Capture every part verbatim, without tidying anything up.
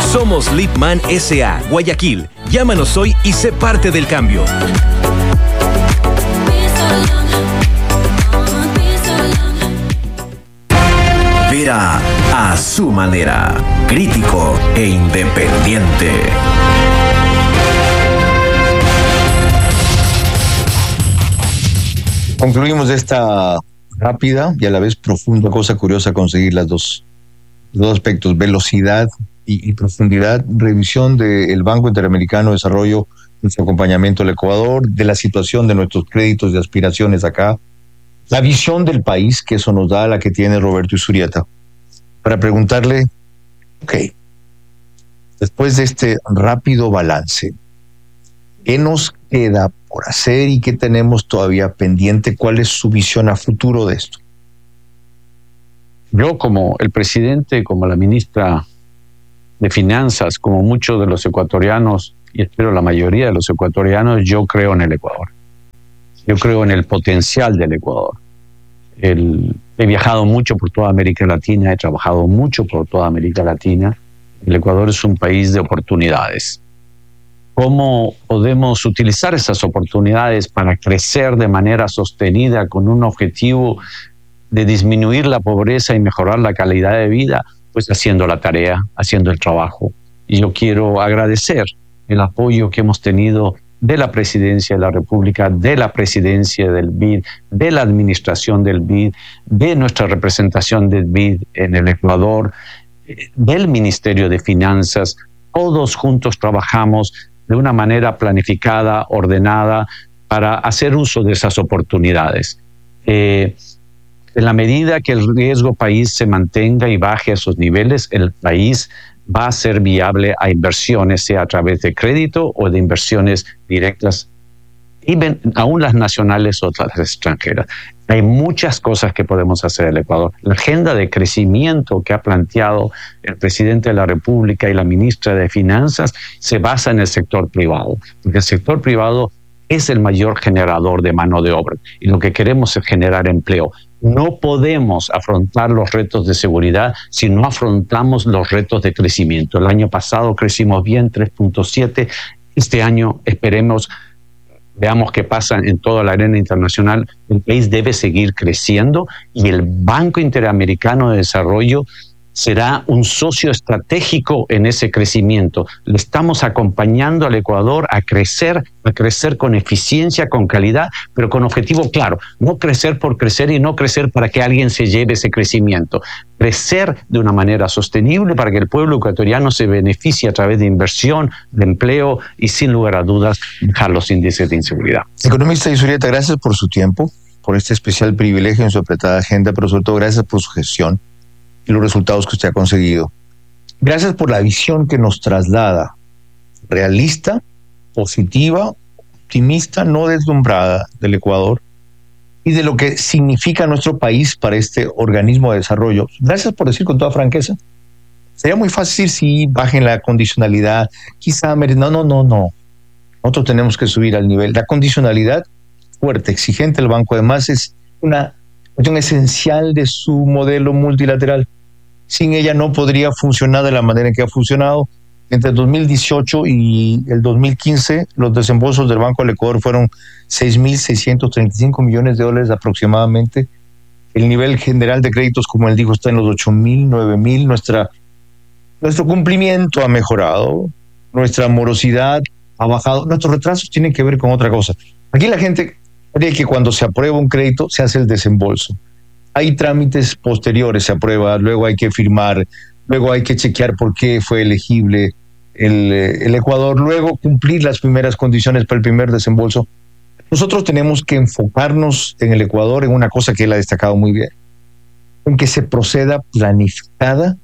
Somos Lipman S A Guayaquil. Llámanos hoy y sé parte del cambio. Vera a su manera, crítico e independiente. Concluimos esta rápida y a la vez profunda, cosa curiosa, conseguir las dos, los dos aspectos, velocidad y, y profundidad, revisión del Banco Interamericano de Desarrollo, nuestro acompañamiento al Ecuador, de la situación de nuestros créditos y aspiraciones acá, la visión del país que eso nos da, la que tiene Roberto Izurieta, para preguntarle, ok, después de este rápido balance, ¿qué nos queda por hacer y qué tenemos todavía pendiente? ¿Cuál es su visión a futuro de esto? Yo, como el presidente, como la ministra de Finanzas, como muchos de los ecuatorianos, y espero la mayoría de los ecuatorianos, yo creo en el Ecuador. Yo creo en el potencial del Ecuador. El, he viajado mucho por toda América Latina, he trabajado mucho por toda América Latina. El Ecuador es un país de oportunidades. ¿Cómo podemos utilizar esas oportunidades para crecer de manera sostenida con un objetivo de disminuir la pobreza y mejorar la calidad de vida? Pues haciendo la tarea, haciendo el trabajo. Y yo quiero agradecer el apoyo que hemos tenido de la Presidencia de la República, de la Presidencia del B I D, de la Administración del B I D, de nuestra representación del B I D en el Ecuador, del Ministerio de Finanzas. Todos juntos trabajamos de una manera planificada, ordenada, para hacer uso de esas oportunidades. Eh, en la medida que el riesgo país se mantenga y baje a esos niveles, el país va a ser viable a inversiones, sea a través de crédito o de inversiones directas, y aún las nacionales o las extranjeras. Hay muchas cosas que podemos hacer en el Ecuador. La agenda de crecimiento que ha planteado el presidente de la República y la ministra de Finanzas se basa en el sector privado, porque el sector privado es el mayor generador de mano de obra y lo que queremos es generar empleo. No podemos afrontar los retos de seguridad si no afrontamos los retos de crecimiento. El año pasado crecimos bien, tres punto siete. Este año esperemos, veamos qué pasa en toda la arena internacional. El país debe seguir creciendo y el Banco Interamericano de Desarrollo será un socio estratégico en ese crecimiento. Le estamos acompañando al Ecuador a crecer, a crecer con eficiencia, con calidad, pero con objetivo claro. No crecer por crecer y no crecer para que alguien se lleve ese crecimiento. Crecer de una manera sostenible para que el pueblo ecuatoriano se beneficie a través de inversión, de empleo y, sin lugar a dudas, bajar los índices de inseguridad. Economista Izurieta, gracias por su tiempo, por este especial privilegio en su apretada agenda, pero sobre todo gracias por su gestión y los resultados que usted ha conseguido. Gracias por la visión que nos traslada, realista, positiva, optimista, no deslumbrada del Ecuador y de lo que significa nuestro país para este organismo de desarrollo. Gracias por decir con toda franqueza. Sería muy fácil si bajen la condicionalidad, quizá, no, no, no, no. Nosotros tenemos que subir al nivel. La condicionalidad fuerte, exigente del banco, además es una cuestión esencial de su modelo multilateral. Sin ella no podría funcionar de la manera en que ha funcionado. Entre el dos mil dieciocho y el dos mil quince, los desembolsos del Banco del Ecuador fueron seis mil seiscientos treinta y cinco millones de dólares aproximadamente. El nivel general de créditos, como él dijo, está en los ocho mil, nueve mil. Nuestra, nuestro cumplimiento ha mejorado, nuestra morosidad ha bajado. Nuestros retrasos tienen que ver con otra cosa. Aquí la gente cree que cuando se aprueba un crédito se hace el desembolso. Hay trámites posteriores, se aprueba, luego hay que firmar, luego hay que chequear por qué fue elegible el, el Ecuador, luego cumplir las primeras condiciones para el primer desembolso. Nosotros tenemos que enfocarnos en el Ecuador en una cosa que él ha destacado muy bien, en que se proceda planificada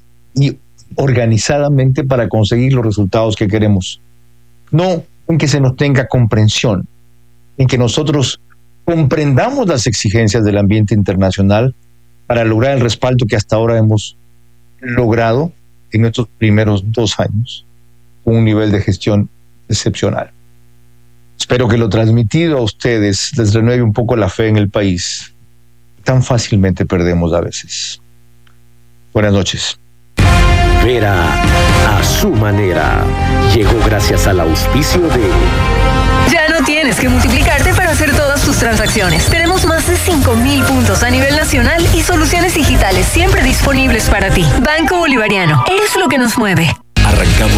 y organizadamente para conseguir los resultados que queremos. No en que se nos tenga comprensión, en que nosotros comprendamos las exigencias del ambiente internacional para lograr el respaldo que hasta ahora hemos logrado en estos primeros dos años, con un nivel de gestión excepcional. Espero que lo transmitido a ustedes les renueve un poco la fe en el país. Tan fácilmente perdemos a veces. Buenas noches. Vera a su manera. Llegó gracias al auspicio de... Ya no tienes que multiplicarte para hacer todas tus transacciones. Tenemos más de cinco mil puntos a nivel nacional y soluciones digitales siempre disponibles para ti. Banco Bolivariano, eres lo que nos mueve. Arrancamos